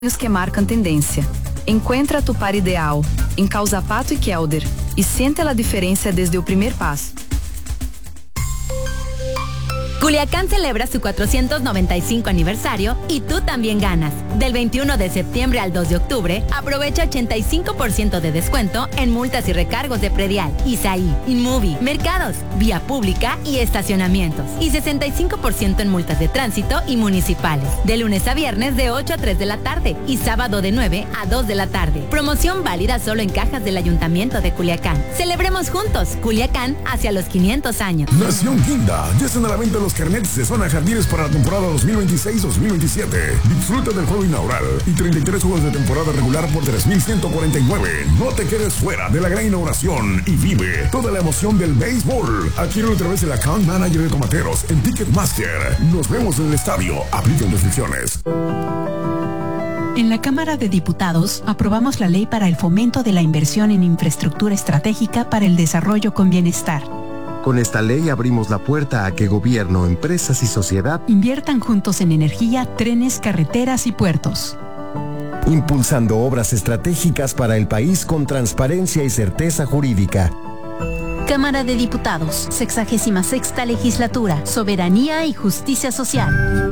que marcam tendência. Encuentra tu par ideal em Causapato e Kelder e siente a diferença desde o primeiro passo. Culiacán celebra su 495 aniversario y tú también ganas. Del 21 de septiembre al 2 de octubre, aprovecha 85% de descuento en multas y recargos de predial, Isaí, Inmovie, mercados, vía pública y estacionamientos. Y 65% en multas de tránsito y municipales. De lunes a viernes de 8 a 3 de la tarde y sábado de 9 a 2 de la tarde. Promoción válida solo en cajas del Ayuntamiento de Culiacán. Celebremos juntos Culiacán hacia los 500 años. Nación Guinda, ya están a la venta los carnets de zona jardines para la temporada 2026-2027. Disfruta del juego inaugural y 33 juegos de temporada regular por 3,149. No te quedes fuera de la gran inauguración y vive toda la emoción del béisbol. Adquiérelo a través del account manager de Tomateros en Ticketmaster. Nos vemos en el estadio. Aplican restricciones. En la Cámara de Diputados aprobamos la ley para el fomento de la inversión en infraestructura estratégica para el desarrollo con bienestar. Con esta ley abrimos la puerta a que gobierno, empresas y sociedad inviertan juntos en energía, trenes, carreteras y puertos. Impulsando obras estratégicas para el país con transparencia y certeza jurídica. Cámara de Diputados, 66ª Legislatura, Soberanía y Justicia Social.